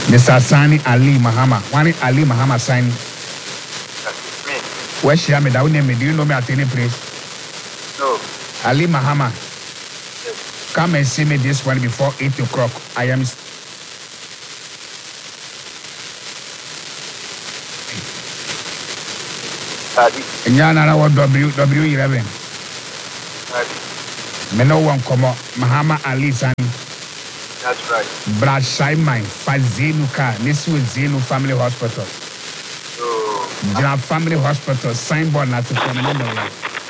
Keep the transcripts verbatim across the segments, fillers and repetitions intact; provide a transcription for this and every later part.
Mister Sani Ali Mahama. One Ali Mahama sign. Me. Where's she? Me down name. Do you know me at any place? No. Ali Mahama. Yes. Come and see me this one before eight o'clock. I am. Adi. Nyana what W W eleven. Adi. Me no one come up. Mahama Ali Sani. That's right. Brad Shaiman Fazinuka. This was Zenu Family Hospital. No. Jina Family Hospital signboard na to come in the No.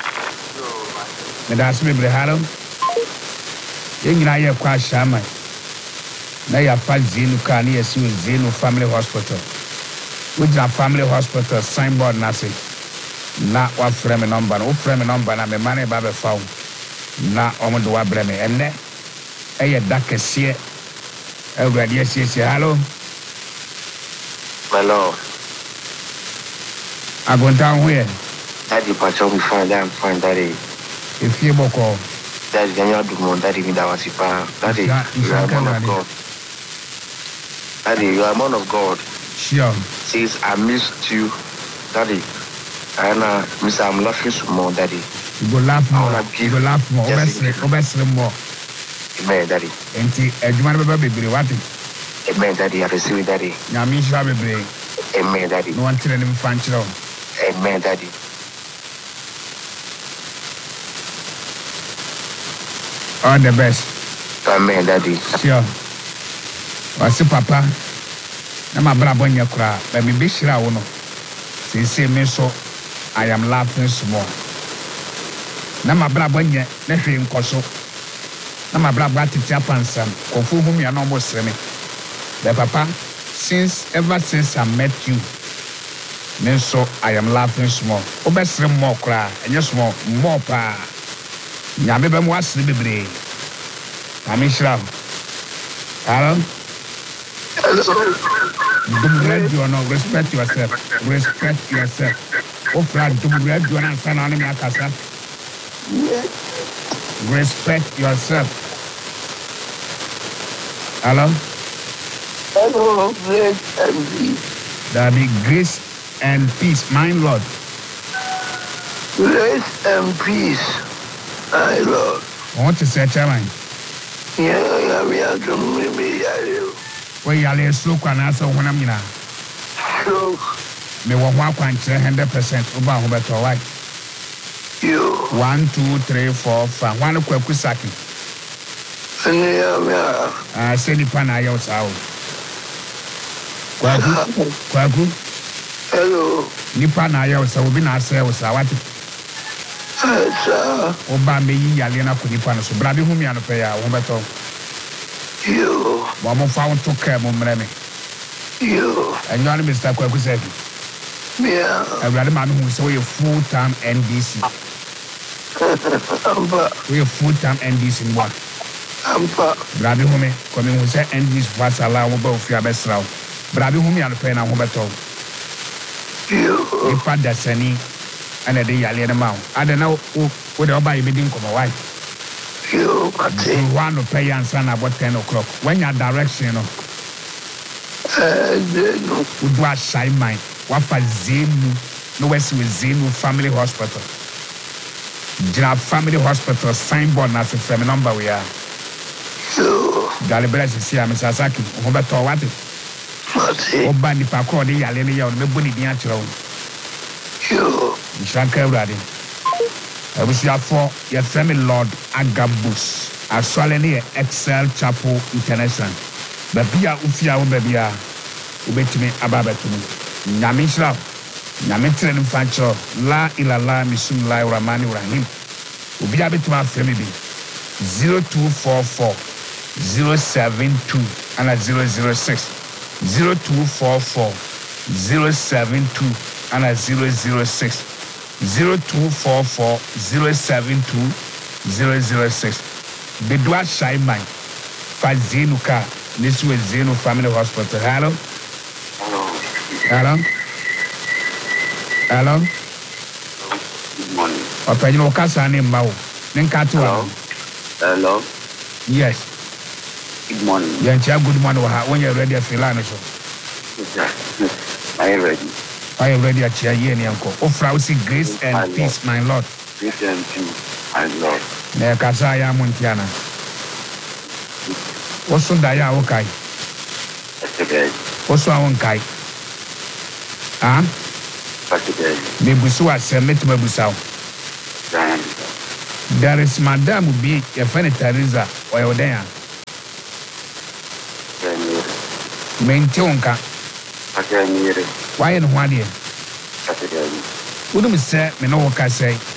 Me that's me breharo. Yengina ye kwa Shaiman. Na ya Fazinuka ni yesi was Zenu Family Hospital. Which na Family Hospital signboard na say. Na wa frame number. Wo frame number na me mane ba be found. Na omo do wa breme enne. Eye dakesie. Everybody yes yes hello. My lord. I go down where? Daddy Pacho me fine, I'm fine, daddy. If you boko. Daddy, can you do more? Daddy, me that was it. Daddy, you are a man of God. Daddy, you are a man of God. Sure. Says I missed you, Daddy. And uh, Mister I'm laughing some more, Daddy. You go laugh more. You go laugh more. Obviously, obviously more. Amen, Daddy. Enti, ejuma na bebe bebre wati. Amen, Daddy. I receive it, Daddy. Nyami shwa bebre. Amen, Daddy. No one tell them fanchiro. Amen, Daddy. All the best. Amen, Daddy. Sure. Wasi papa. Na mabra bonye kura. But me bishira uno. Se se me so, I am laughing small. Na mabra bonye na hwe nkoso. Na mabra bra tete apansam. Kofu hum ya no mo sreme. But papa, since ever since I met you, me so I am laughing small. Obesre more kura. Enye small more pa. Nyame be mo asre bebre. Amishra. Hello? Hello. Dum radio no respect yourself. Respect yourself. Ofra dum radio na sana na me akasa. Respect yourself. Hello? Hello, grace and peace. There be grace and peace, my Lord. Grace and peace, my Lord. I want to say, Chairman. Yeah, yeah, we are doing me, yeah. Where you are slow, and answer when I'm in. So, Me wa one hundred percent over Huberto White. you, One, two, three, four, five. One of Kwakusaki. and yeah, yeah. I say the pan I was out. Kwaku, Kwaku, Hello, Nipa na ya was a wobin ourselves. I want to sir. Oba me Yalena Kunipan, so Brady whom you are pay Huberto. You, One found to care, Mumreme. you, And you're Mister Kwakusaki. yeah. I read a man who is a full time N D C. Ampa, We are full time N D C in one. ampa, Brady Hume, coming who said N D C was allowed both your best route. Brady whom you are paying a Huberto. you, If I that's any and a day Yalena Mount. I don't know what the Oba bidding come away. you, Mate. You want to pay and son about ten o'clock. When your direction, you know, And then, we do a shy mind. What for Zenu? No West with Zenu Family Hospital. Jina Family Hospital signboard na se frame number we are. you, Dalibela sisi ya Misasaki. Oba to what? Mate. Oba ni pa ko de yale ne ya o me boni din a kire o. You, Nshanka Urade. Abusia for your friend Lord Agabus. Aswale ne Excel Chapel International. Babia ufia wo babia. Ubetimi ababetumi. Nyame shira. Nyame tire no fancho la ilala misum la rahmani rahim. Ubia betuma afremi bi. zero two four four zero seven two and zero zero six. zero two four four zero seven two and zero zero six. zero two four four zero seven two zero zero six. Bedua Shaiman Fazinuka. This was Zeno Family Hospital. Hello? Hello? Hello? Good morning. Open your casa name, Mao. Then cut to Hello? Hello? Yes. Good morning. Yantia, good morning. When you're ready, I feel like so. Are you ready? I am ready at your year, Uncle. Oh, Frowsy, grace and My peace, my Lord. Grace and peace, my Lord. Nekasaya Montiana. What's on Daya Okai? What's on Kai? Ah? Mebusua Semet Mebusao. There is Madame B, a friend Teresa, or your there. Maintionka. Why and one year? Wouldn't say, me know what I say.